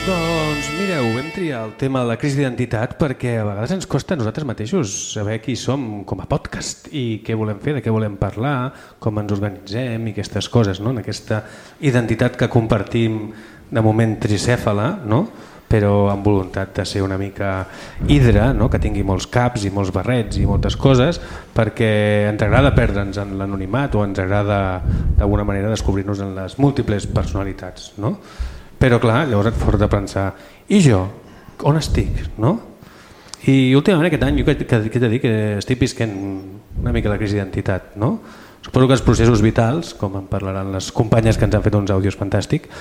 Doncs mireu, vam triar el tema de la crisi d'identitat perquè a vegades ens costa a nosaltres mateixos saber qui som com a podcast i què volem fer, de què volem parlar, com ens organitzem i aquestes coses, no? En aquesta identitat que compartim de moment tricèfala, no? Però amb voluntat de ser una mica hidra, no? Que tingui molts caps i molts barrets i moltes coses, perquè ens agrada perdre'ns en l'anonimat o ens agrada d'alguna manera descobrir-nos en les múltiples personalitats, no? Però clar, llavors et fot de pensar, i jo, on estic, no? I últimament aquest any jo que t'he de dir que estic visquent una mica la crisi d'identitat, no? Suposo que els processos vitals, com en parlaran les companyes que ens han fet uns àudios fantàstics,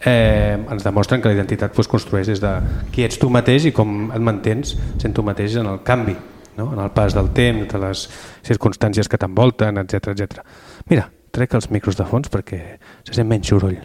ens demostren que la identitat es construeix des de qui ets tu mateix i com et mantens sent tu mateix en el canvi, no? En el pas del temps, de les circumstàncies que t'envolten, etc. Mira, trec els micros de fons perquè se sent menys soroll.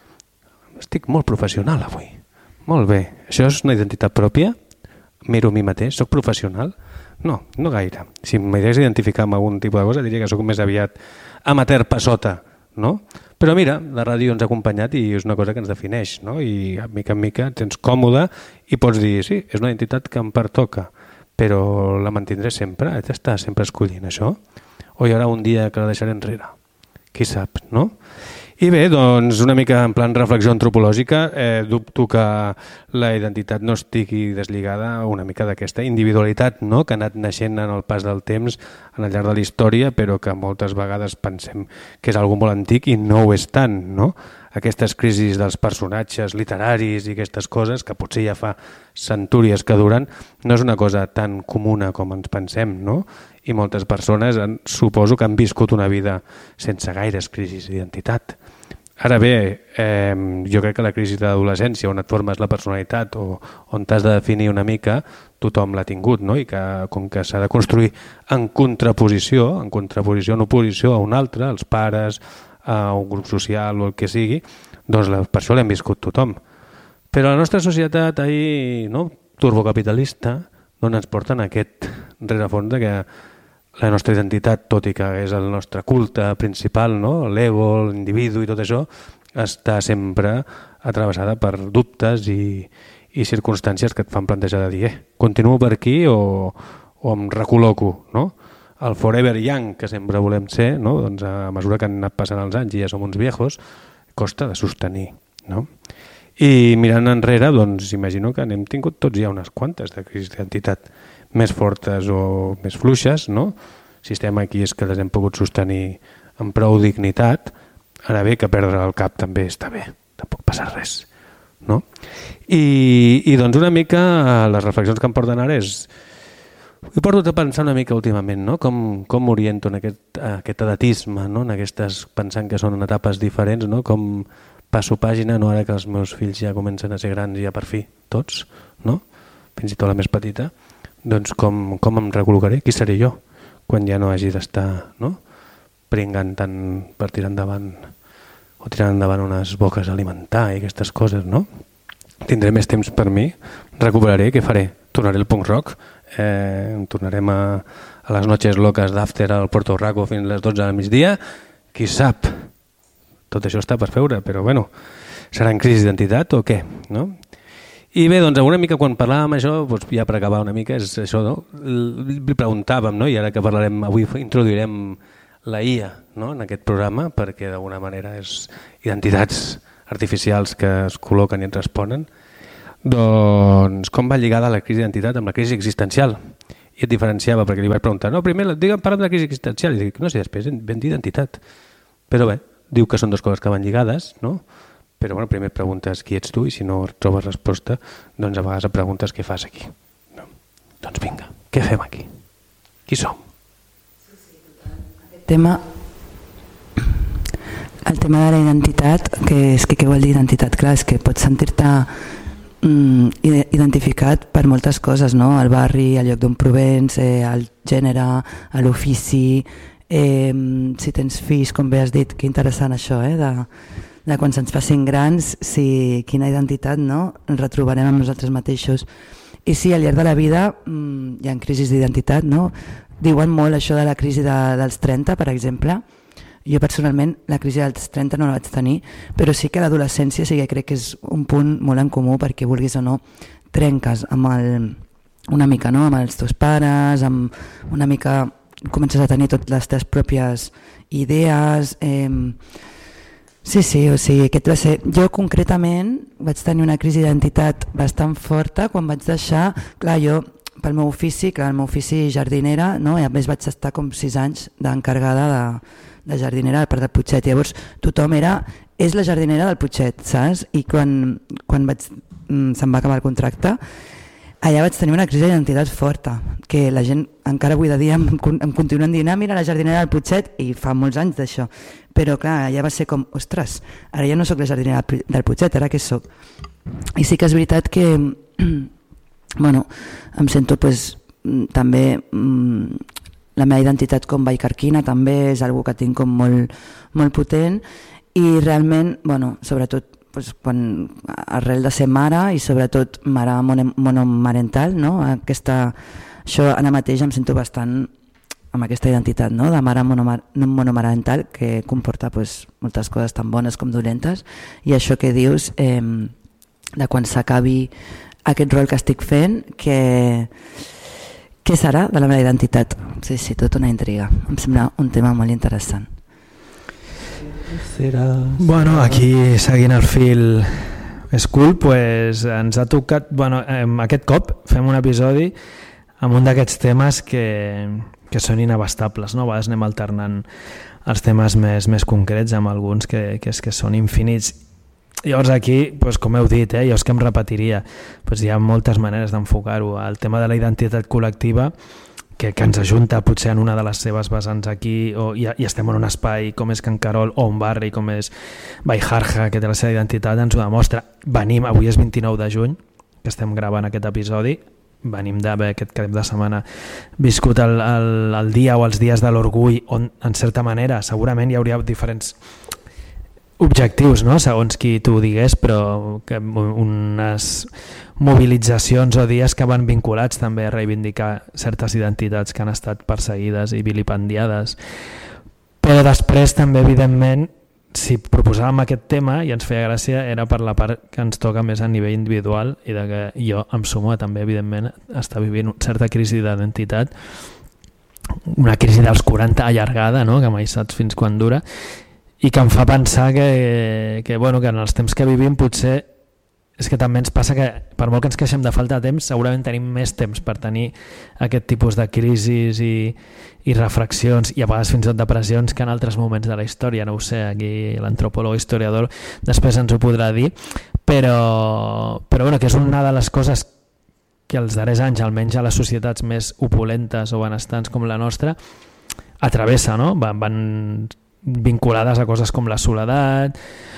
Estic molt professional avui. Molt bé. Això és una identitat pròpia? Miro a mi mateix? Soc professional? No, no gaire. Si m'hagués d'identificar amb algun tipus de cosa diria que soc més aviat amateur passota, no? Però mira, la ràdio ens ha acompanyat i és una cosa que ens defineix, no? I a mica en mica et sents còmode i pots dir, sí, és una identitat que em pertoca, però la mantindré sempre, he d'estar sempre escollint això? O hi haurà un dia que la deixaré enrere? Qui sap, no? I bé, doncs una mica en plan reflexió antropològica, dubto que la identitat no estigui deslligada una mica d'aquesta individualitat, no? Que ha anat naixent en el pas del temps al llarg de la història, però que moltes vegades pensem que és algo molt antic i no ho és tant, no? Aquestes crisis dels personatges literaris i aquestes coses, que potser ja fa centúries que duren, no és una cosa tan comuna com ens pensem, no? I moltes persones suposo que han viscut una vida sense gaires crisis d'identitat. Ara bé, jo crec que la crisi de l'adolescència, on et formes la personalitat o on t'has de definir una mica, tothom l'ha tingut, no? I que com que s'ha de construir en contraposició, en oposició a un altre, als pares, a un grup social o el que sigui, doncs per això l'hem viscut tothom. Però la nostra societat ahir, no? Turbocapitalista, doncs ens porta en aquest rerefons de que la nostra identitat, tot i que és el nostre culte principal, no? L'ego, l'individu i tot això, està sempre atravessada per dubtes i circumstàncies que et fan plantejar de dir continuo per aquí o em recol·loco, no? El forever young que sempre volem ser, no? Doncs a mesura que han anat passant els anys i ja som uns viejos, costa de sostenir, no? I mirant enrere, doncs imagino que n'hem tingut tots ja unes quantes de crisis d'identitat, més fortes o més fluixes, no? Si estem aquí és que les hem pogut sostenir amb prou dignitat. Ara bé, que perdre el cap també està bé, tampoc passa res, no? I doncs una mica les reflexions que em porten ara és... Ho porto a pensar una mica últimament, no? Com m'oriento en aquest edatisme, no? En aquestes, pensant que són etapes diferents, no? Com passo pàgina, no? Ara que els meus fills ja comencen a ser grans ja per fi, tots, no? Fins i tot la més petita. Doncs com em recol·locaré? Qui seré jo quan ja no hagi d'estar, no? Pringant tant per tirar endavant o tirant endavant unes boques a alimentar i aquestes coses, no? Tindré més temps per mi, recuperaré, què faré? Tornaré al punk rock, tornarem a les noches locas d'after al Puerto Rico fins a les 12 del migdia, qui sap? Tot això està per veure, però bueno, serà en crisi d'identitat o què, no? I bé, doncs una mica quan parlàvem això, doncs ja per acabar una mica, és això, no? Li preguntàvem, no? I ara que parlarem, avui introduirem la IA, no? En aquest programa, perquè d'alguna manera és identitats artificials que es col·loquen i ens responen. Doncs com va lligada la crisi d'identitat amb la crisi existencial? I et diferenciava, perquè li vaig preguntar, no, primer parlem de la crisi existencial, i dic, no sé, després vam dir identitat. Però bé, diu que són dues coses que van lligades, no? Però bueno, primer preguntes qui ets tu i si no trobes resposta, doncs a vegades et preguntes què fas aquí. No? Doncs vinga, què fem aquí? Qui som? El tema de la identitat, que és que què vol dir identitat? Clar, és que pots sentir-te identificat per moltes coses, no? El barri, el lloc d'on provens, el gènere, l'ofici, si tens fills, com bé has dit, que interessant això, de quan se'ns facin grans, quina identitat, no? Ens retrobarem amb nosaltres mateixos. I sí, al llarg de la vida hi ha crisis d'identitat, no? Diuen molt això de la crisi dels 30, per exemple, Jo personalment la crisi dels 30 no la vaig tenir, però sí que l'adolescència sí que crec que és un punt molt en comú perquè vulguis o no trenques amb una mica, no? Amb els teus pares, amb una mica comences a tenir totes les teves pròpies idees. Sí, o sigui, aquest va ser... Jo concretament vaig tenir una crisi d'identitat bastant forta quan vaig deixar, clar, jo pel meu ofici, el meu ofici jardinera, no? I a més vaig estar com 6 anys d'encarregada de jardinera al Parc del Putxet. Llavors tothom és la jardinera del Putxet, saps? I quan se'm va acabar el contracte, allà vaig tenir una crisi d'identitat forta, que la gent encara avui de dia em continuen dient mira la jardinera del Putxet, i fa molts anys d'això. Però clar, allà va ser com, ostres, ara ja no sóc la jardinera del Putxet, ara què sóc? I sí que és veritat que bueno, em sento pues, també la meva identitat com vallcarquina també és algo que tinc com molt potent i realment, bueno, sobretot pues, quan arrel de ser mare i sobretot mare monomarental, no? Això ara mateix em sento bastant amb aquesta identitat, no? De mare monomarental que comporta pues, moltes coses tan bones com dolentes i això que dius de quan s'acabi aquest rol que estic fent, què serà de la meva identitat? Sí, tota una intriga. Em sembla un tema molt interessant. Bueno, aquí seguint el fil School, pues, ens ha tocat... Bueno, aquest cop fem un episodi amb un d'aquests temes que són inabastables, no? A vegades anem alternant els temes més concrets amb alguns que són infinits. Llavors aquí, doncs, com heu dit, jo és que em repetiria, doncs hi ha moltes maneres d'enfocar-ho. El tema de la identitat col·lectiva, que ens ajunta potser en una de les seves vessants aquí, i estem en un espai com és Can Carol o un barri com és Valljarja, que té la seva identitat, ens ho demostra. Venim, avui és 29 de juny, que estem gravant aquest episodi, venim d'haver aquest cap de setmana viscut el dia o els dies de l'orgull, on en certa manera segurament hi hauria diferents objectius, no? Segons qui tu digués, però que unes mobilitzacions o dies que van vinculats també a reivindicar certes identitats que han estat perseguides i vilipendiades. Però després també, evidentment, si proposàvem aquest tema i ens feia gràcia era per la part que ens toca més a nivell individual i de que jo em sumo a també, evidentment, estar vivint una certa crisi d'identitat, una crisi dels 40 allargada, no? Que mai saps fins quan dura, i que em fa pensar que en els temps que vivim potser és que també ens passa que per molt que ens queixem de falta de temps segurament tenim més temps per tenir aquest tipus de crisis i reflexions i a vegades fins i tot depressions que en altres moments de la història, no ho sé, aquí l'antropòleg historiador després ens ho podrà dir, però bueno, que és una de les coses que els darrers anys, almenys a les societats més opulentes o benestants com la nostra, atravessa, no? Van vinculades a coses com la soledat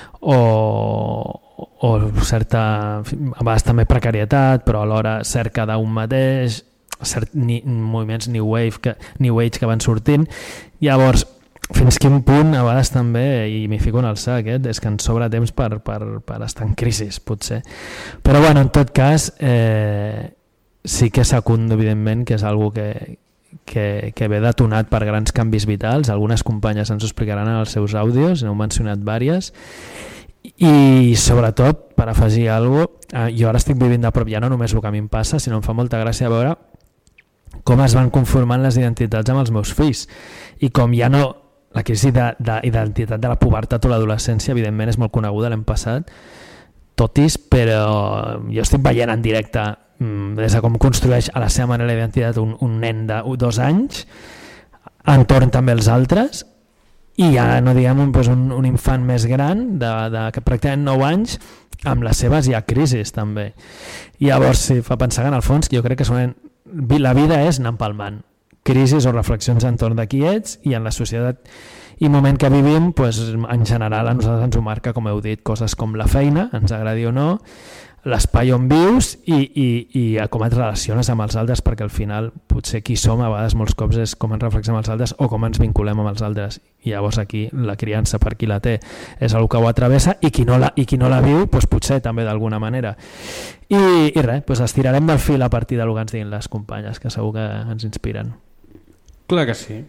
o certa, a vegades també precarietat, però alhora cerca d'un mateix, moviments New Age que van sortint. Llavors, fins quin punt, a vegades també, i m'hi fico en el sac, és que ens sobra temps per estar en crisi, potser. Però bueno, en tot cas, sí que secundo, evidentment, que és algo que ve detonat per grans canvis vitals. Algunes companyes ens ho explicaran en els seus àudios, n'heu mencionat diverses, i sobretot, per afegir alguna cosa, jo ara estic vivint de prop ja no només el que a mi em passa, sinó em fa molta gràcia veure com es van conformant les identitats amb els meus fills i com ja no... La crisi d'identitat de la pubertat o l'adolescència evidentment és molt coneguda, l'hem passat totis, però jo estic veient en directe des de com construeix a la seva manera d'identitat un nen de 2 anys entorn també els altres i ja no diguem un infant més gran de pràcticament 9 anys amb les seves ja crisis també. I llavors sí, fa pensar que en el fons jo crec que la vida és anar empalmant crisis o reflexions entorn de qui ets i en la societat i moment que vivim, en general a nosaltres ens ho marca, com heu dit, coses com la feina, ens agradi o no, l'espai on vius i com et relaciones amb els altres, perquè al final potser qui som a vegades molts cops és com ens reflexionem amb els altres o com ens vinculem amb els altres. I llavors aquí la criança per qui la té és una que ho atravessa i qui no la viu potser també d'alguna manera. I res, estirarem del fil a partir del que ens diguin les companyes, que segur que ens inspiren. Clar que sí.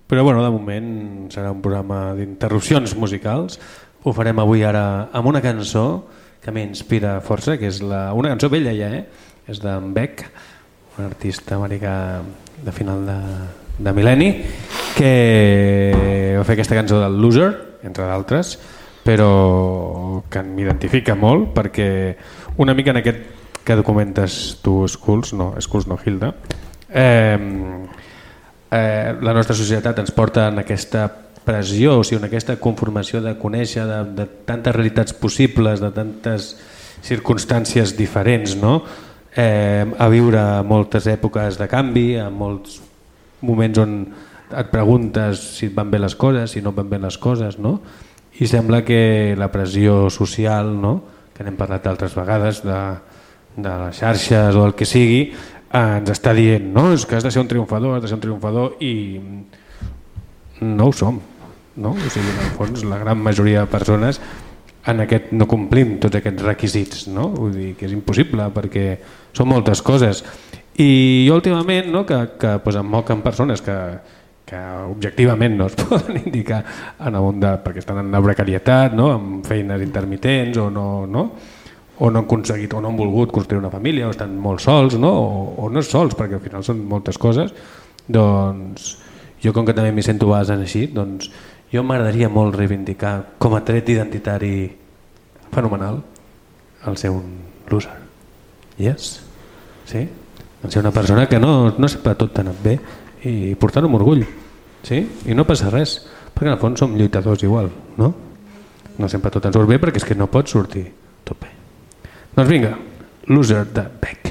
Però bueno, de moment serà un programa d'interrupcions musicals. Ho farem avui ara amb una cançó que m'inspira força, que és una cançó vella ja, és d'en Beck, un artista americà de final de mil·lenni, que va fer aquesta cançó del Loser, entre d'altres, però que m'identifica molt perquè una mica en aquest que documentes tu, Schools no Hilda, la nostra societat ens porta en aquesta pressió, o sigui, en aquesta conformació de conèixer de tantes realitats possibles, de tantes circumstàncies diferents, no? A viure moltes èpoques de canvi, a molts moments on et preguntes si et van bé les coses, si no et van bé les coses, no? I sembla que la pressió social, no? Que n'hem parlat altres vegades, de les xarxes o el que sigui, ens està dient, no? És que has de ser un triomfador, i no ho som, no? O sigui, en el fons la gran majoria de persones en aquest no complim tots aquests requisits, no? Vull dir que és impossible perquè són moltes coses. I jo últimament, no, que pues, em moquen persones que objectivament no es poden indicar en el món perquè estan en la precarietat, no? Amb feines intermitents o no han aconseguit o no han volgut construir una família o estan molt sols, no? O no sols, perquè al final són moltes coses. Doncs jo, com que també m'hi sento a vegades així, doncs jo m'agradaria molt reivindicar com a tret identitari fenomenal el ser un loser. Yes? Sí? El ser una persona que no sempre tot t'ha anat bé i portar-ho amb orgull. Sí? I no passa res, perquè en el fons som lluitadors igual, no? No sempre tot ens surt bé perquè és que no pot sortir tot bé. Doncs vinga, Loser de Beck.